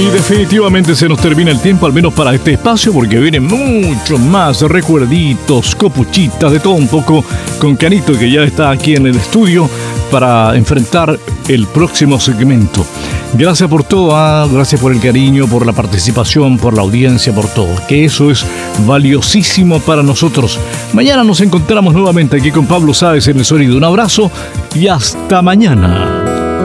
Definitivamente se nos termina el tiempo, al menos para este espacio, porque vienen mucho más recuerditos, copuchitas, de todo un poco, con Canito, que ya está aquí en el estudio para enfrentar el próximo segmento. Gracias por todo, gracias por el cariño, por la participación, por la audiencia, por todo, que eso es valiosísimo para nosotros. Mañana nos encontramos nuevamente aquí con Pablo Sáez en el sonido. Un abrazo y hasta mañana.